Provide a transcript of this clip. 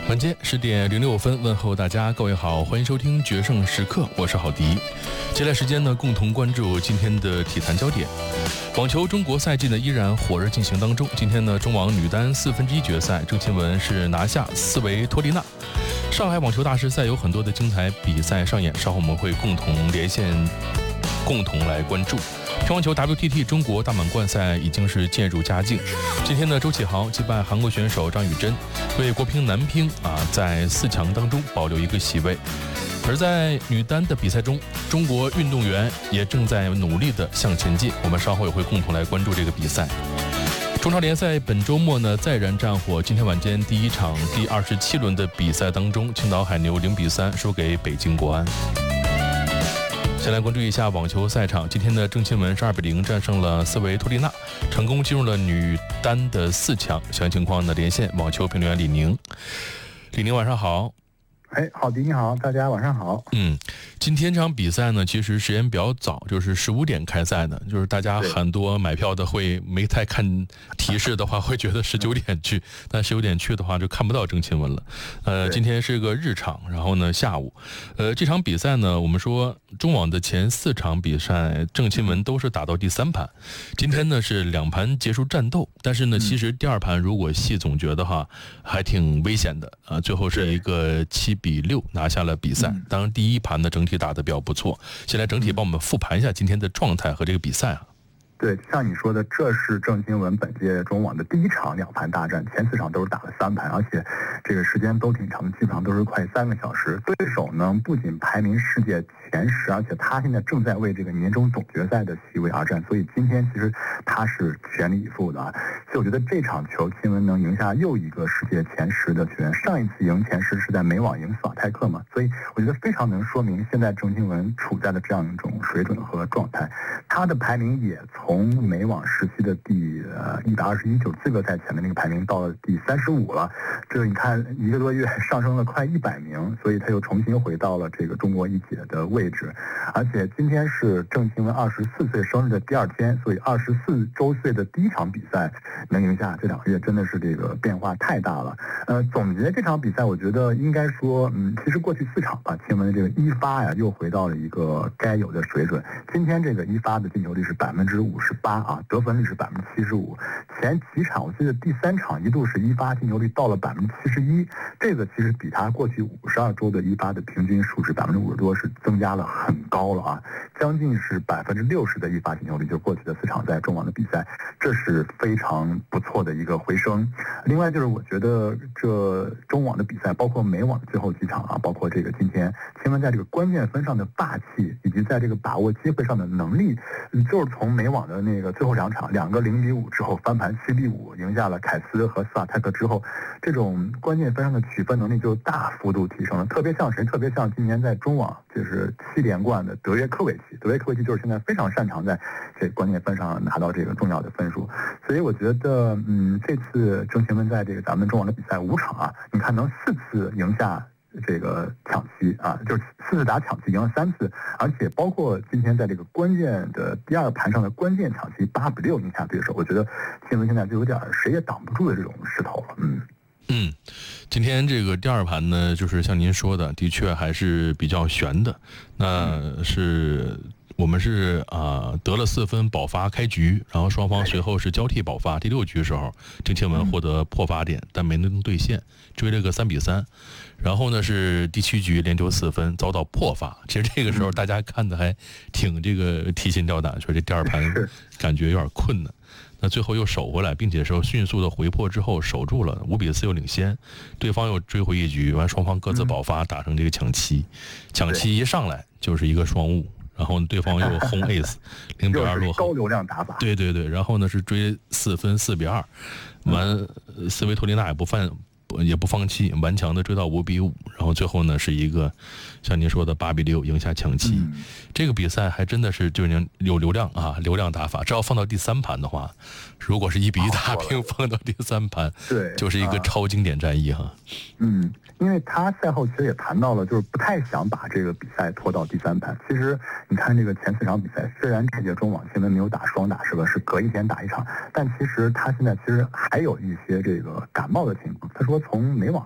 晚间10:06，问候大家，各位好，欢迎收听决胜时刻，我是郝迪。接下来时间呢，共同关注今天的体坛焦点。网球中国赛季呢依然火热进行当中。今天呢，中网女单1/4决赛，郑钦文是拿下斯维托利娜。上海网球大师赛有很多的精彩比赛上演，稍后我们会共同连线，共同来关注。乒乓球 WTT 中国大满贯赛已经是渐入佳境。今天呢，周启豪击败韩国选手张雨铮，为国乒男乒在4强当中保留一个席位。而在女单的比赛中，中国运动员也正在努力的向前进。我们稍后也会共同来关注这个比赛。中超联赛本周末呢再燃战火，今天晚间第一场第27轮的比赛当中，青岛海牛0-3输给北京国安。先来关注一下网球赛场，今天的郑钦文是2-0战胜了斯维托利娜，成功进入了女单的4强。详细情况呢，连线网球评论员李宁。李宁，晚上好。 郝迪你好，大家晚上好。 今天这场比赛呢，其实时间比较早，就是15点开赛的，就是大家很多买票的会没太看提示的话，会觉得19点去，但19点去的话就看不到郑钦文了。今天是个日场，然后呢下午，这场比赛呢，我们说中网的前4场比赛，郑钦文都是打到第3盘，今天呢是2盘结束战斗，但是呢，其实第2盘如果细总结的话，还挺危险的啊，最后是一个7-6拿下了比赛。当然第1盘呢整体打得比较不错。先来整体帮我们复盘一下今天的状态和这个比赛啊。 对，像你说的，这是郑钦文本届中网的第1场2盘大战，前4场都是打了3盘，而且这个时间都挺长，基本上都是快3个小时。对手呢不仅排名世界前10，而且他现在正在为这个年终总决赛的席位而战，所以今天其实他是全力以赴的啊。所以我觉得这场球钦文能赢下又一个世界前10的球员，上一次赢前10是在美网赢斯瓦泰克嘛，所以我觉得非常能说明现在郑钦文处在的这样一种水准和状态。他的排名也从美网时期的第121，就是资格赛前的那个排名到了第35了，这你看1个多月上升了快100名，所以他又重新回到了这个中国一姐的位置。而且今天是郑钦文24岁生日的第2天，所以24周岁的第1场比赛能赢下，这2个月真的是这个变化太大了。总结这场比赛，我觉得应该说，其实过去4场吧，钦文的这个一发呀又回到了一个该有的水准。今天这个一发的进球率是58%啊，得分率是75%。前几场我记得第3场一度是一发进球率到了71%，这个其实比他过去52周的一发的平均数值50%多是增加了很高了啊，将近是60%的一发进球率，就过去的4场在中网的比赛，这是非常不错的一个回升。另外就是我觉得这中网的比赛，包括美网的最后几场啊，包括这个今天钦文在这个关键分上的霸气，以及在这个把握机会上的能力，就是从美网的那个最后2场2个0-5之后翻盘7-5赢下了凯斯和斯瓦泰克之后，这种关键分上的取分能力就大幅度提升了。特别像谁？特别像今年在中网就是7连冠的德约科维奇。德约科维奇就是现在非常擅长在这关键分上拿到这个重要的分数。所以我觉得这次郑钦文在这个咱们中网的比赛5场啊，你看能4次赢下这个抢七啊，就是4次打抢七赢了3次，而且包括今天在这个关键的第2盘上的关键抢七8-6赢下对手，我觉得钦文现在就有点谁也挡不住的这种势头了。 今天这个第2盘呢，就是像您说的，的确还是比较悬的。那是我们是得了4分保发开局，然后双方随后是交替保发。第6局时候，郑钦文获得破发点，但没能兑现，追了个3-3。然后呢是第7局连丢4分，遭到破发。其实这个时候大家看的还挺这个提心吊胆，说这第2盘感觉有点困难。那最后又守回来，并且说迅速的回破之后守住了5-4又领先，对方又追回1局，完双方各自保发，打成这个抢七。抢七一上来就是一个双误，然后对方又轰 ace 0-2落后， 高流量打法。 对，然后呢是追4分4-2，完斯维托利娜也不放弃，顽强的追到5-5，然后最后呢是一个像您说的8-6赢下抢七。这个比赛还真的是就是有流量啊，流量打法。只要放到第3盘的话，如果是1-1打平，放到第3盘， 对， 就是一个超经典战役哈。 因为他赛后其实也谈到了，就是不太想把这个比赛拖到第3盘。其实你看这个前4场比赛，虽然这届中网钦文没有打双打，是吧？是隔一天打1场，但其实他现在其实还有一些这个感冒的情况。他说从美网